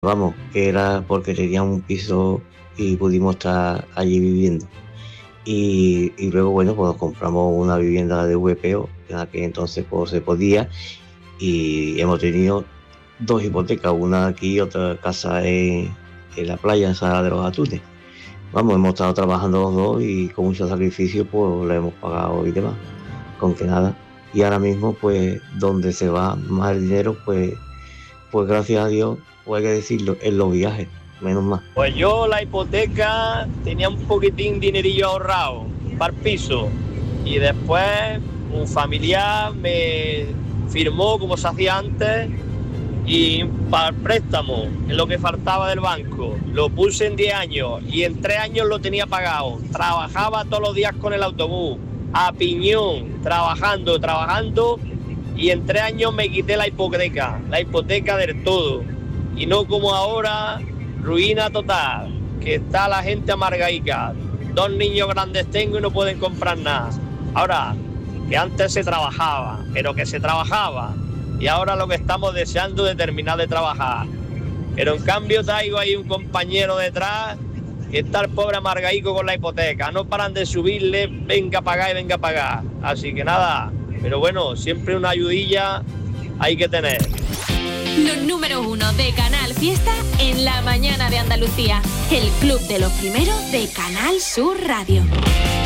Vamos, que era porque tenía un piso y pudimos estar allí viviendo. Y luego, bueno, pues compramos una vivienda de VPO, que en aquel entonces pues, se podía, y hemos tenido dos hipotecas, una aquí y otra casa en la playa, en Sala de los Atunes. Vamos, hemos estado trabajando los dos y con mucho sacrificio pues la hemos pagado y demás, con que nada. Y ahora mismo pues donde se va más el dinero pues gracias a Dios, pues hay que decirlo, en los viajes, menos mal. Pues yo la hipoteca tenía un poquitín dinerillo ahorrado para el piso y después un familiar me firmó como se hacía antes y para el préstamo, en lo que faltaba del banco, lo puse en 10 años y en 3 años lo tenía pagado. Trabajaba todos los días con el autobús, a piñón, trabajando y en 3 años me quité la hipoteca del todo. Y no como ahora, ruina total, que está la gente amargaica. 2 niños grandes tengo y no pueden comprar nada. Ahora, que antes se trabajaba, pero que se trabajaba. Y ahora lo que estamos deseando es terminar de trabajar. Pero en cambio traigo ahí un compañero detrás que está el pobre amargaico con la hipoteca. No paran de subirle, venga a pagar y venga a pagar. Así que nada, pero bueno, siempre una ayudilla hay que tener. Los número 1 de Canal Fiesta en la mañana de Andalucía. El club de los primeros de Canal Sur Radio.